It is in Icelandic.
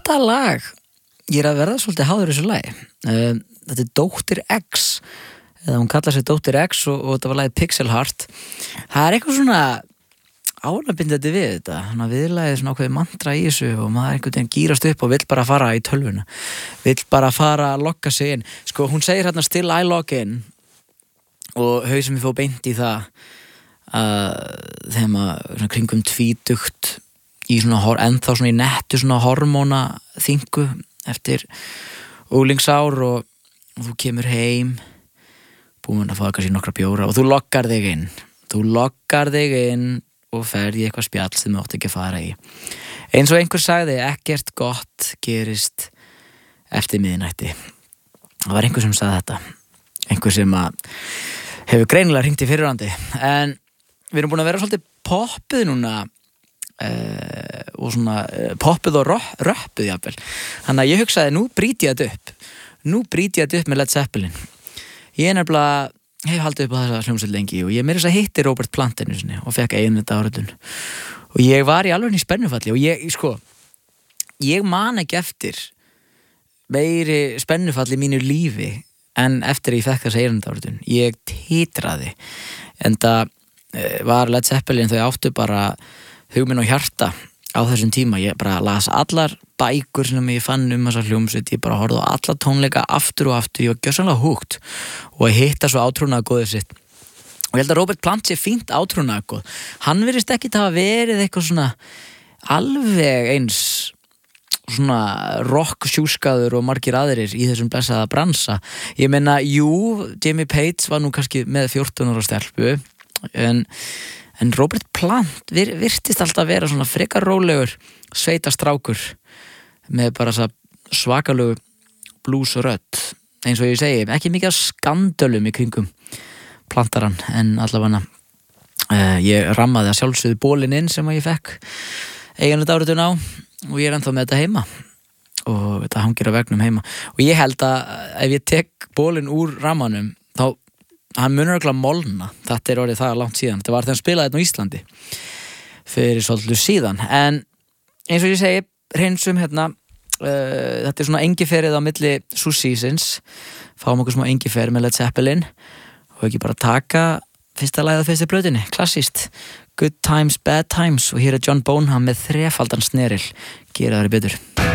Þetta lag, ég að verða svolítið háður þessu lagi. Þetta Dóttir X, eða hún kallar sig Dóttir X og þetta var lagið Pixel Heart. Það eitthvað svona ánabindandi við þetta, svona viðlagið svona ákveðið mantra í þessu og maður einhvern veginn gýrast upp og vill bara fara í tölvuna, vill bara fara að logga sig inn. Sko, hún segir hérna still I log in og hausinn mér fór beint í það þegar maður kringum tvítugt í svona ennþá svona í nettu svona hormóna þingu eftir úlingsár og þú kemur heim búin að fá kannski nokkra bjóra og þú loggar þig inn og ferð í eitthvað spjall sem þú átt ekki að fara í. Eins og einhver sagði, ekkert gott gerist eftir miðnætti. Það var einhver sem sagði þetta, einhver sem hefur greinilega hringt í fyrirrandi, en við erum búin að vera svolítið poppuð núna og svona poppuð og röppuð jafnvel. Þannig að ég hugsaði, nú brýti ég þetta upp með Led Zeppelin. Ég nefnilega hef haldið upp á þessa hljómsveit lengi og ég meira þess að hitti Robert Plant einu sinni og fekk einmitt áritun og ég var í alveg í spennufalli og ég man ekki eftir meiri spennufalli í mínu lífi en eftir ég fekk þessa einmitt áritun. Ég titraði en það var Led Zeppelin, þau áttu bara hugminn og hjarta á þessum tíma. Ég bara las allar bækur sem ég fann þessa hljómsveit, ég bara horfði á alla tónleika aftur og aftur, ég var gjörsamlega húgt og að hitta svo átrúnaða góðið sitt og ég held að Robert Plant sé fínt átrúnaða góð. Hann virðist ekki hafa verið eitthvað svona alveg eins svona rock sjúskaður og margir aðrir í þessum blessaða bransa. Ég meina, Jimmy Page var nú kannski með 14 ára stelpu en Robert Plant virtist alltaf vera svona frekar rólegur sveitastrákur með bara svakalegu blues og rödd, eins og ég segi, ekki mikið af skandölum í kringum Plantaran, en allavega ég rammaði að sjálfsögðu bólinn inn sem ég fekk eiginlega áritun á og ég ennþá með þetta heima og þetta hangir á vegnum heima og ég held að ef ég tek bólinn úr rammanum þá hann munur örugglega molna. Þetta orðið það langt síðan. Þetta var þegar hann spilaði þetta á Íslandi fyrir svolítið síðan. En eins og ég segi, hreinsum hérna, þetta svona engiferið á milli Sussísins, fáum okkur smá engifer með Led Zeppelin og ekki bara taka fyrsta lagið af fyrstu plötunni, klassískt Good Times, Bad Times og hér John Bonham með 3-faldan sneril. Gera það betur.